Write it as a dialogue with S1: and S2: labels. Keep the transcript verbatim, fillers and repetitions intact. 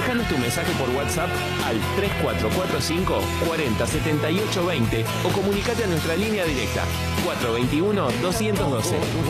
S1: Déjanos tu mensaje por WhatsApp al tres cuatro cuatro cinco, cuarenta, setenta y ocho, veinte o comunicate a nuestra línea directa cuatro dos uno, doscientos doce.